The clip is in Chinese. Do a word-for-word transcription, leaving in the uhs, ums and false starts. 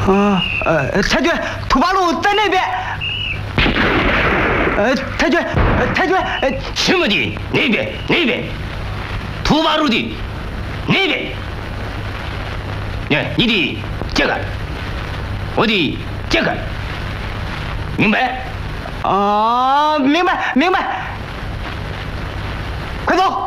啊，呃，太君，土八路在那边。呃，太君，呃，太君，呃， 什么的？那边，那边，土八路的那边。哎，你的这个，我的这个，明白？ 啊，明白，明白。快走！